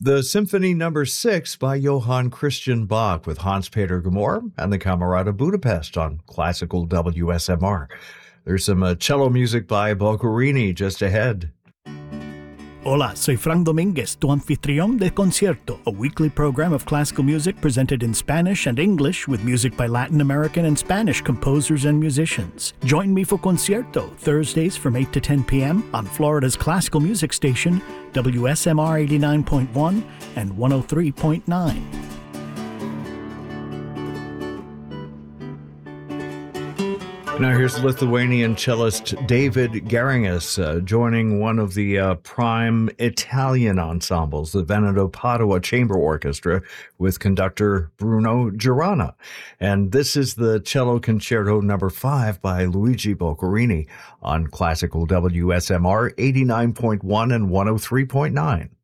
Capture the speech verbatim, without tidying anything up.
The Symphony Number Six by Johann Christian Bach with Hans-Peter Gmor and the Camerata Budapest on Classical W S M R. There's some uh, cello music by Boccherini just ahead. Hola, soy Frank Dominguez, tu anfitrión de concierto, a weekly program of classical music presented in Spanish and English with music by Latin American and Spanish composers and musicians. Join me for Concierto, Thursdays from eight to ten p.m. on Florida's classical music station, W S M R eighty-nine point one and one oh three point nine. Now here's Lithuanian cellist David Geringas uh, joining one of the uh, prime Italian ensembles, the Veneto Padua Chamber Orchestra, with conductor Bruno Girana. And this is the Cello Concerto Number Five by Luigi Boccherini on Classical W S M R eighty-nine point one and one oh three point nine.